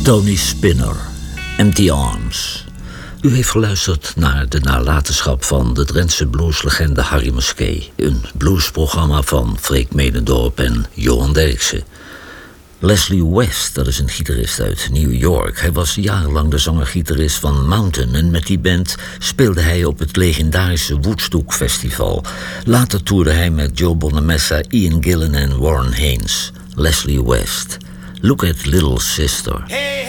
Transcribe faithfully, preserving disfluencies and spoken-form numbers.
Tony Spinner, Empty Arms. U heeft geluisterd naar de nalatenschap van de Drentse blueslegende Harry Muskee. Een bluesprogramma van Freek Medendorp en Johan Derksen. Leslie West, dat is een gitarist uit New York. Hij was jarenlang de zanger-gitarist van Mountain en met die band speelde hij op het legendarische Woodstock Festival. Later toerde hij met Joe Bonamessa, Ian Gillan en Warren Haynes. Leslie West. Look at Little Sister. Hey, hey.